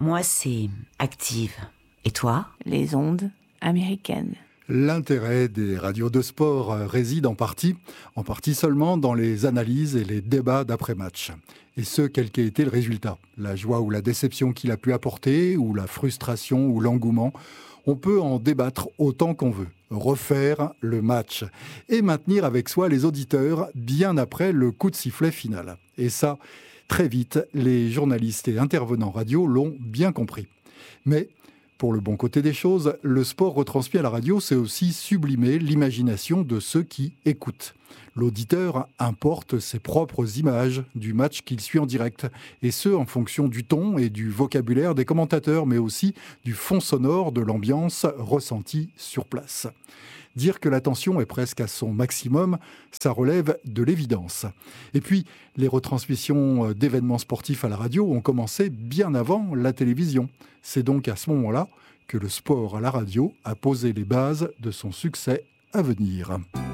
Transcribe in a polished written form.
Moi, c'est Active. Et toi ? Les ondes américaines. L'intérêt des radios de sport réside en partie seulement dans les analyses et les débats d'après-match. Et ce, quel qu'ait été le résultat. La joie ou la déception qu'il a pu apporter, ou la frustration ou l'engouement, on peut en débattre autant qu'on veut. Refaire le match et maintenir avec soi les auditeurs bien après le coup de sifflet final. Et ça, très vite, les journalistes et intervenants radio l'ont bien compris. Mais pour le bon côté des choses, le sport retransmis à la radio, c'est aussi sublimer l'imagination de ceux qui écoutent. L'auditeur importe ses propres images du match qu'il suit en direct, et ce en fonction du ton et du vocabulaire des commentateurs, mais aussi du fond sonore de l'ambiance ressentie sur place. Dire que l'attention est presque à son maximum, ça relève de l'évidence. Et puis, les retransmissions d'événements sportifs à la radio ont commencé bien avant la télévision. C'est donc à ce moment-là que le sport à la radio a posé les bases de son succès à venir.